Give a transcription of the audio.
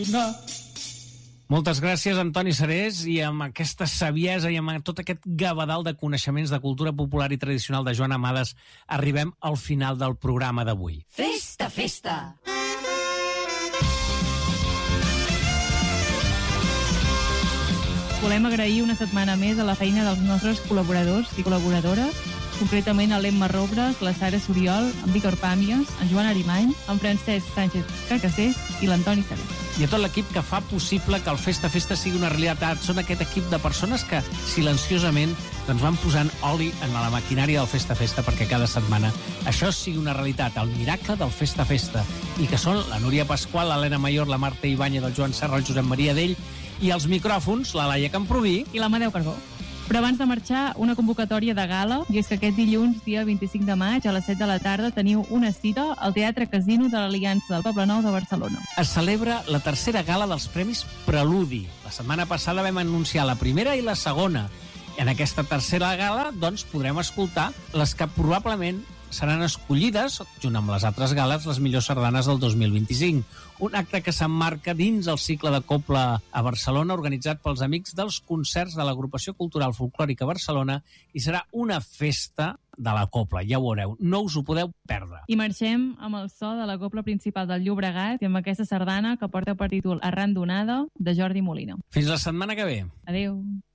Moltes gràcies, Antoni Serés, i amb aquesta saviesa i amb tot aquest gavadal de coneixements de cultura popular i tradicional de Joan Amades arribem al final del programa d'avui. Festa, festa! Volem agrair una setmana més a la feina dels nostres col·laboradors i col·laboradores, concretament a l'Emma Robres, la Sara Soriol, en Víctor Pàmies, en Joan Arimany, en Francesc Sánchez Carcassés i l'Antoni Serés. I a tot l'equip que fa possible que el Festa Festa sigui una realitat. Són aquest equip de persones que silenciosament van posant oli en la maquinària del Festa Festa perquè cada setmana això sigui una realitat, el miracle del Festa Festa. I que són la Núria Pasqual, l'Helena Mayor, la Marta Ibáñez, el Joan Serra, el Josep Maria Dell, i els micròfons, la Laia Camproví i l'Amadeu Carbó. Però abans de marxar, una convocatòria de gala, i és que aquest dilluns, dia 25 de maig, a les 7 de la tarda, teniu una cita al Teatre Casino de l'Aliança del Poblenou de Barcelona. Es celebra la tercera gala dels Premis Preludi. La setmana passada vam anunciar la primera i la segona. En aquesta tercera gala, doncs, podrem escoltar les que probablement seran escollides, junt amb les altres gales, les millors sardanes del 2025. Un acte que s'emmarca dins el cicle de Copla a Barcelona, organitzat pels amics dels concerts de l'Agrupació Cultural Folclòrica Barcelona, i serà una festa de la Copla, ja ho veureu, no us ho podeu perdre. I marxem amb el so de la Copla Principal del Llobregat i amb aquesta sardana que porta per títol Arran Donada, de Jordi Molina. Fins la setmana que ve. Adéu.